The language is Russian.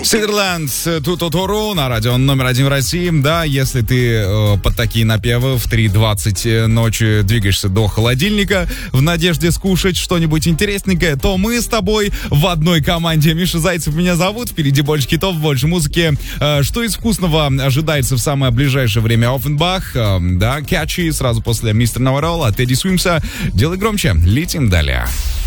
Сидерланд, Тутутуру на радио номер 1 в России. Да, если ты под такие напевы в 3:20 ночи двигаешься до холодильника в надежде скушать что-нибудь интересненькое, то мы с тобой в одной команде. Миша Зайцев меня зовут. Впереди больше хитов, больше музыки. Что из вкусного ожидается в самое ближайшее время? Оффенбах, да, Catchy, сразу после Мистер Наварол от Тедди Свимса. Делай громче, летим далее.